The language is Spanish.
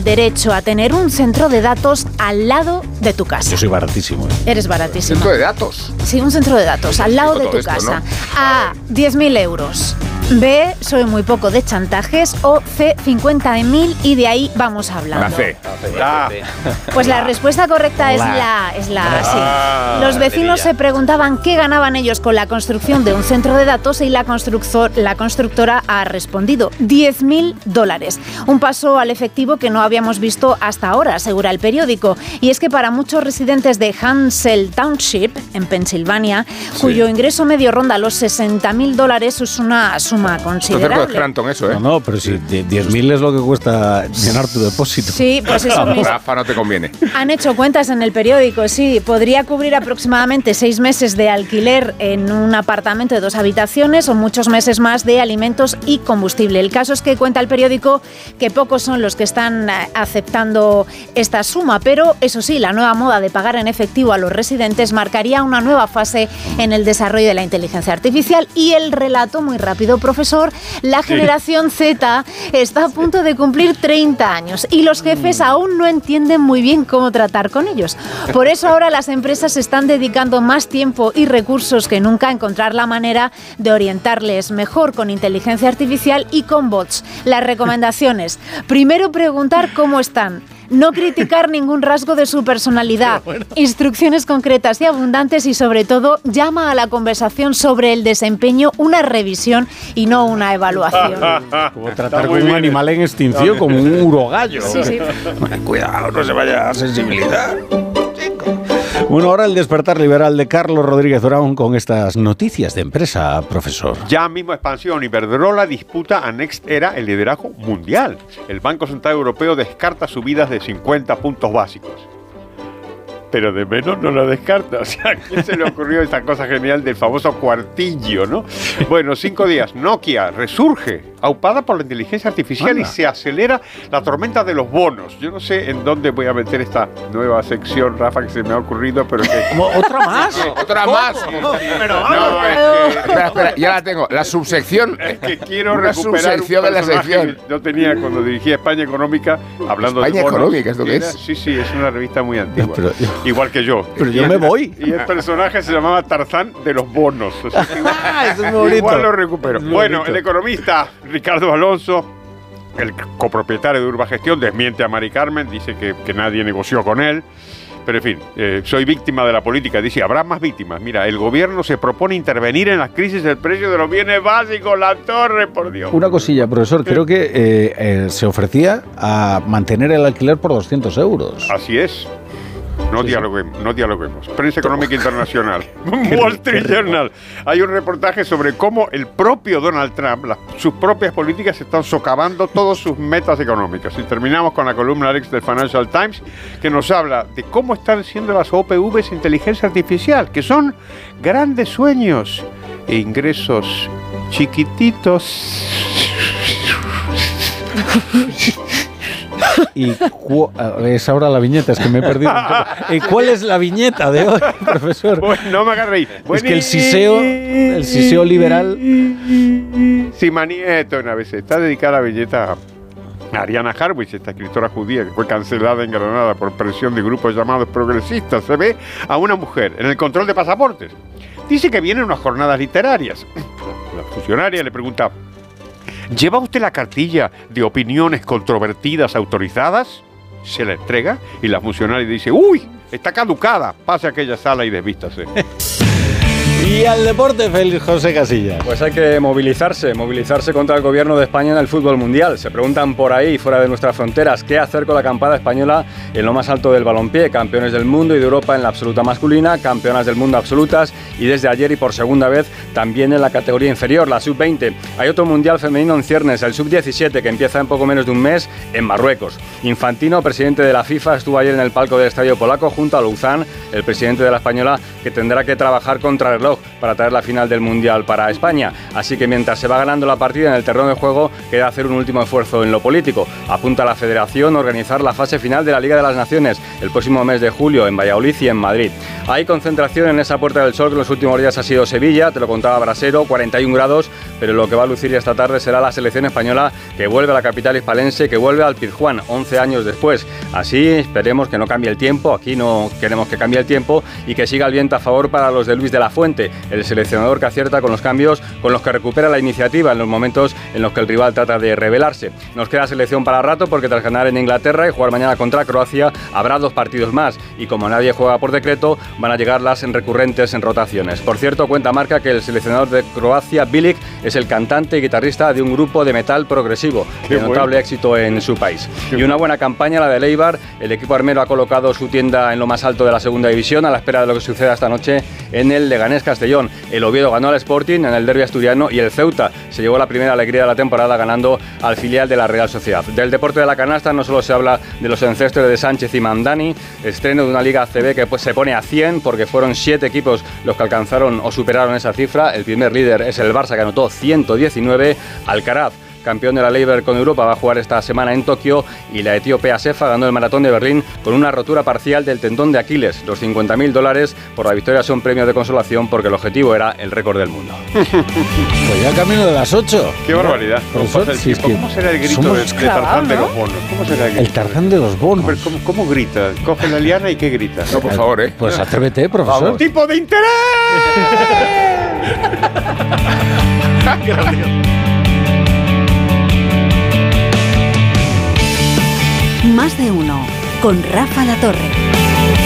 el derecho a tener un centro de datos al lado de tu casa. Yo soy baratísimo. Eres baratísimo. ¿Centro de datos? Sí, un centro de datos al lado de tu casa. ¿No? A, 10.000 euros. B, soy muy poco de chantajes. O C, 50.000 y de ahí vamos hablando. La C. Pues la respuesta correcta es la sí. Los vecinos se preguntaban qué ganaban ellos con la construcción de un centro de datos y la constructora ha respondido: $10.000. Un paso al efectivo que no habíamos visto hasta ahora, asegura el periódico. Y es que para muchos residentes de Hansel Township, en Pensilvania, cuyo ingreso medio ronda los $60.000, es una suma considerable. Entonces, Cranton, eso, ¿eh? No, pero si 10.000 es lo que cuesta llenar tu depósito. Sí, pues eso mismo. Rafa, no te conviene. Han hecho cuentas en el periódico, sí. Podría cubrir aproximadamente 6 meses de alquiler en un apartamento de 2 habitaciones o muchos meses más de alimentos y combustible. El caso es que cuenta el periódico que pocos son los que están aceptando esta suma, pero eso sí, la nueva moda de pagar en efectivo a los residentes marcaría una nueva fase en el desarrollo de la inteligencia artificial. Y el relato, muy rápido, profesor, la generación Z está a punto de cumplir 30 años y los jefes aún no entienden muy bien cómo tratar con ellos. Por eso ahora las empresas están dedicando más tiempo y recursos que nunca a encontrar la manera de orientarles mejor con inteligencia artificial y con bots. Las recomendaciones: primero, preguntar cómo están. No criticar ningún rasgo de su personalidad. Instrucciones concretas y abundantes y, sobre todo, llama a la conversación sobre el desempeño una revisión y no una evaluación. Como tratar con un animal en extinción, como un urogallo. Sí. Cuidado, no se vaya a sensibilidad. Bueno, ahora el despertar liberal de Carlos Rodríguez Brown con estas noticias de empresa, profesor. Ya mismo expansión. Iberdrola disputa a NextEra el liderazgo mundial. El Banco Central Europeo descarta subidas de 50 puntos básicos. Pero de menos no lo descarta. O sea, ¿a quién se le ocurrió esta cosa genial del famoso cuartillo, no? Bueno, 5 días. Nokia resurge, aupada por la inteligencia artificial y se acelera la tormenta de los bonos. Yo no sé en dónde voy a meter esta nueva sección, Rafa, que se me ha ocurrido, pero que... ¿Otra más? ¿Otra más? Espera, ya la tengo. La subsección... Es que quiero una recuperar subsección un de la personaje sección. que yo tenía cuando dirigía España Económica, hablando de España bonos. Económica, ¿es lo que es? Sí, es una revista muy antigua. Pero, igual que yo. Pero yo me voy. Y el personaje se llamaba Tarzán de los bonos. O sea, Eso es muy bonito. igual lo recupero. Muy Bueno, bonito. el economista Ricardo Alonso, el copropietario de Urbagestión, desmiente a Mari Carmen, dice que nadie negoció con él. Pero en fin, soy víctima de la política. Dice, habrá más víctimas. Mira, el gobierno se propone intervenir en las crisis del precio de los bienes básicos. La torre, por Dios. Una cosilla, profesor. Creo que se ofrecía a mantener el alquiler por 200 euros. Así es. No dialoguemos. Prensa Económica Internacional. Wall Street Journal. Hay un reportaje sobre cómo el propio Donald Trump, sus propias políticas están socavando todas sus metas económicas. Y terminamos con la columna Alex del Financial Times, que nos habla de cómo están siendo las OPVs inteligencia artificial, que son grandes sueños e ingresos chiquititos. Y es ahora la viñeta, es que me he perdido. ¿Cuál es la viñeta de hoy, profesor? Bueno, no me agarréis. Es que el siseo liberal... Simanieto, una vez, está dedicada a la viñeta a Ariana Harwitz, esta escritora judía que fue cancelada en Granada por presión de grupos llamados progresistas. Se ve a una mujer en el control de pasaportes. Dice que vienen unas jornadas literarias. La funcionaria le pregunta: ¿lleva usted la cartilla de opiniones controvertidas autorizadas? Se la entrega y la funcionaria dice: ¡uy! Está caducada. Pase a aquella sala y desvístase. Y al deporte, Félix José Casillas. Pues hay que movilizarse contra el gobierno de España en el fútbol mundial. Se preguntan por ahí, fuera de nuestras fronteras, qué hacer con la acampada española en lo más alto del balompié. Campeones del mundo y de Europa en la absoluta masculina, campeonas del mundo absolutas y desde ayer y por segunda vez también en la categoría inferior, la sub-20. Hay otro mundial femenino en ciernes, el sub-17, que empieza en poco menos de un mes en Marruecos. Infantino, presidente de la FIFA, estuvo ayer en el palco del estadio polaco junto a Louzán, el presidente de la española, que tendrá que trabajar contra el reloj para traer la final del Mundial para España. Así que mientras se va ganando la partida en el terreno de juego, queda hacer un último esfuerzo en lo político. Apunta la Federación a organizar la fase final de la Liga de las Naciones el próximo mes de julio en Valladolid y en Madrid. Hay concentración en esa Puerta del Sol que en los últimos días ha sido Sevilla, te lo contaba Brasero, 41 grados, pero lo que va a lucir esta tarde será la selección española que vuelve a la capital hispalense, que vuelve al Pizjuán, 11 12 años después. Así esperemos que no cambie el tiempo, aquí no queremos que cambie el tiempo y que siga el viento a favor para los de Luis de la Fuente, el seleccionador que acierta con los cambios, con los que recupera la iniciativa en los momentos en los que el rival trata de rebelarse. Nos queda selección para rato porque tras ganar en Inglaterra y jugar mañana contra Croacia habrá 2 partidos más y como nadie juega por decreto van a llegar las recurrentes en rotaciones. Por cierto, cuenta Marca que el seleccionador de Croacia, Bilic, es el cantante y guitarrista de un grupo de metal progresivo de notable éxito en su país. Y una buena campaña la de Eibar. El equipo armero ha colocado su tienda en lo más alto de la segunda división a la espera de lo que suceda esta noche en el Leganés Castellón. El Oviedo ganó al Sporting en el derbi asturiano y el Ceuta se llevó la primera alegría de la temporada ganando al filial de la Real Sociedad. Del deporte de la canasta no solo se habla de los encestos de Sánchez y Mamdani, estreno de una Liga ACB que se pone a 100 porque fueron 7 equipos los que alcanzaron o superaron esa cifra. El primer líder es el Barça que anotó 119, Alcaraz, campeón de la Leiber con Europa, va a jugar esta semana en Tokio y la etíope Asefa ganó el maratón de Berlín con una rotura parcial del tendón de Aquiles. Los $50.000 por la victoria son premios de consolación porque el objetivo era el récord del mundo. Pues ya camino de las 8. ¡Qué barbaridad! ¿Cómo pasa el tiempo? ¿Cómo será el grito de Tarzán de los bonos? ¿Cómo será el grito? El Tarzán de los bonos. Pero ¿cómo grita? Coge la liana y ¿qué grita? No, por favor, ¿eh? Pues atrévete, profesor. ¡Un tipo de interés! Más de uno, con Rafa La Torre.